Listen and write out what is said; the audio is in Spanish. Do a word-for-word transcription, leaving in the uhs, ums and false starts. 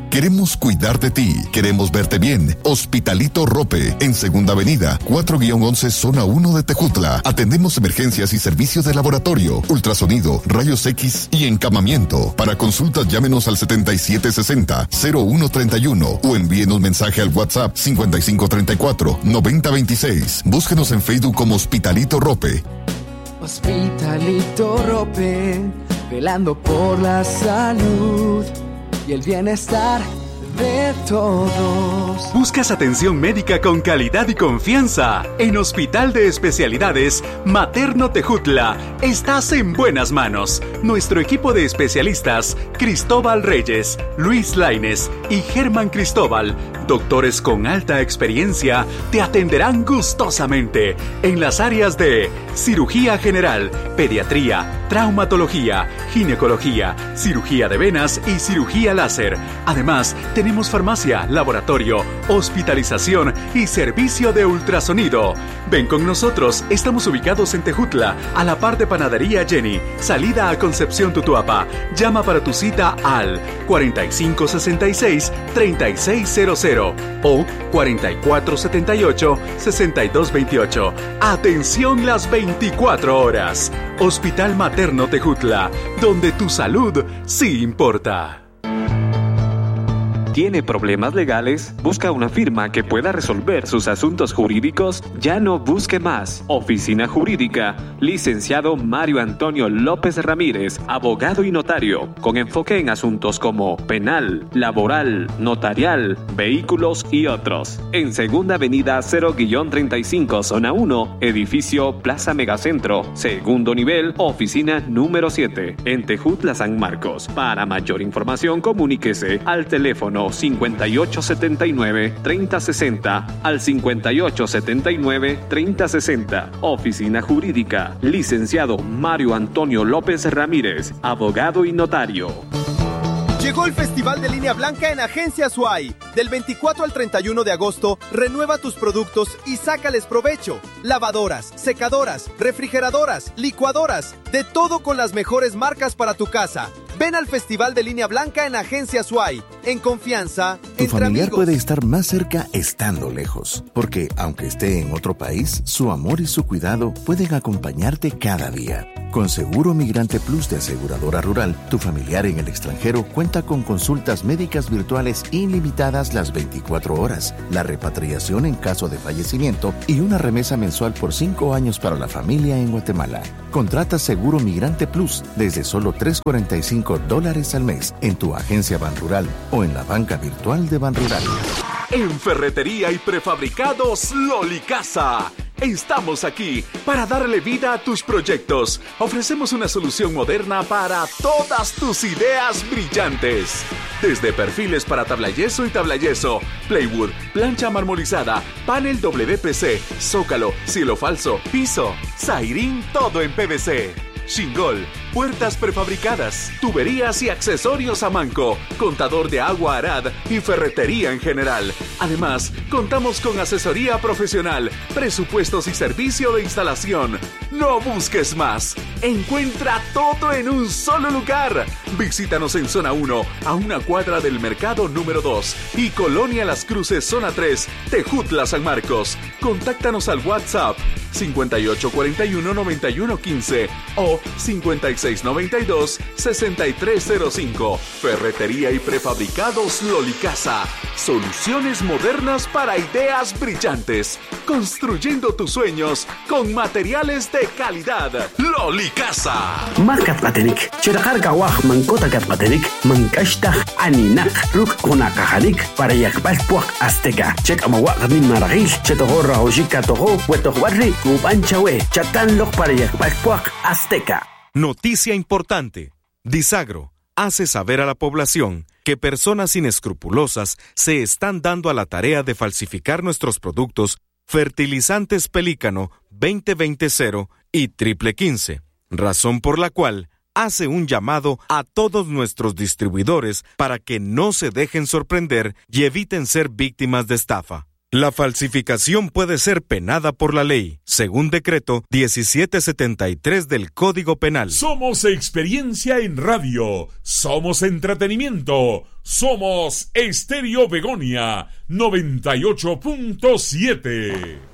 Queremos cuidar de ti. Queremos verte bien. Hospitalito Rope, en Segunda Avenida, cuatro once, Zona uno de Tejutla. Atendemos emergencias y servicios de laboratorio, ultrasonido, rayos X y encamamiento. Para consultas, llámenos al setenta y siete sesenta, cero uno treinta y uno o envíenos mensaje al WhatsApp cincuenta y cinco treinta y cuatro, noventa veintiséis. Búsquenos en Facebook como Hospitalito Rope. Hospitalito Rope, velando por la salud y el bienestar de todos. ¿Buscas atención médica con calidad y confianza? En Hospital de Especialidades Materno Tejutla estás en buenas manos. Nuestro equipo de especialistas, Cristóbal Reyes, Luis Lainez y Germán Cristóbal, doctores con alta experiencia, te atenderán gustosamente en las áreas de cirugía general, pediatría, traumatología, ginecología, cirugía de venas y cirugía láser. Además, tenemos farmacia, laboratorio, hospitalización y servicio de ultrasonido. Ven con nosotros, estamos ubicados en Tejutla, a la par de Panadería Jenny, salida a Concepción Tutuapa. Llama para tu cita al cuarenta y cinco sesenta y seis, treinta y seis cero cero o cuarenta y cuatro setenta y ocho, sesenta y dos veintiocho. Atención las veinticuatro horas. Hospital Materno Tejutla, donde tu salud sí importa. ¿Tiene problemas legales? ¿Busca una firma que pueda resolver sus asuntos jurídicos? Ya no busque más. Oficina Jurídica, licenciado Mario Antonio López Ramírez, abogado y notario, con enfoque en asuntos como penal, laboral, notarial, vehículos y otros. En Segunda Avenida cero treinta y cinco, Zona uno, edificio Plaza Megacentro, segundo nivel, oficina número siete, en Tejutla, San Marcos. Para mayor información, comuníquese al teléfono cincuenta y ocho setenta y nueve, treinta sesenta al cincuenta y ocho setenta y nueve, treinta sesenta. Oficina Jurídica, licenciado Mario Antonio López Ramírez, abogado y notario. Llegó el Festival de Línea Blanca en Agencias U A I. Del veinticuatro al treinta y uno de agosto, renueva tus productos y sácales provecho. Lavadoras, secadoras, refrigeradoras, licuadoras, de todo con las mejores marcas para tu casa. Ven al Festival de Línea Blanca en Agencias U A I. En confianza, tu entre familiar amigos. puede estar más cerca estando lejos, porque aunque esté en otro país, su amor y su cuidado pueden acompañarte cada día. Con Seguro Migrante Plus de Aseguradora Rural, tu familiar en el extranjero cuenta con consultas médicas virtuales ilimitadas las veinticuatro horas, la repatriación en caso de fallecimiento y una remesa mensual por cinco años para la familia en Guatemala. Contrata Seguro Migrante Plus desde solo tres cuarenta y cinco dólares al mes en tu agencia Banrural o en la banca virtual de Banrural. En Ferretería y Prefabricados Lolicasa. Estamos aquí para darle vida a tus proyectos. Ofrecemos una solución moderna para todas tus ideas brillantes. Desde perfiles para tablayeso y tablayeso, plywood, plancha marmorizada, panel W P C, zócalo, cielo falso, piso, zairín, todo en P V C. Shingol, puertas prefabricadas, tuberías y accesorios a manco, contador de agua Arad y ferretería en general. Además, contamos con asesoría profesional, presupuestos y servicio de instalación. No busques más. Encuentra todo en un solo lugar. Visítanos en Zona uno, a una cuadra del Mercado número dos y Colonia Las Cruces, Zona tres, Tejutla, San Marcos. Contáctanos al WhatsApp cincuenta y ocho cuarenta y uno, noventa y uno quince o cincuenta y seis noventa y dos, sesenta y tres cero cinco. Ferretería y Prefabricados Lolicasa. Soluciones modernas para ideas brillantes. Construyendo tus sueños con materiales de calidad. Lolicasa. Markat Katanik, Chirakarga Wah Mankota Katanik, Mankashta Aninak, Ruk Kunakahanik, para Yakpalpuak Azteca. Check Amawak Nin Maragil, Chetohorra Ojika Toho, Huetohuarri, Kubanchawe, Chatanlok para Yakpalpuak Azteca. Noticia importante. Disagro hace saber a la población que personas inescrupulosas se están dando a la tarea de falsificar nuestros productos fertilizantes Pelícano veinte veinte cero y triple quince, razón por la cual hace un llamado a todos nuestros distribuidores para que no se dejen sorprender y eviten ser víctimas de estafa. La falsificación puede ser penada por la ley, según decreto diecisiete setenta y tres del Código Penal. Somos experiencia en radio, somos entretenimiento, somos Estéreo Begonia noventa y ocho punto siete.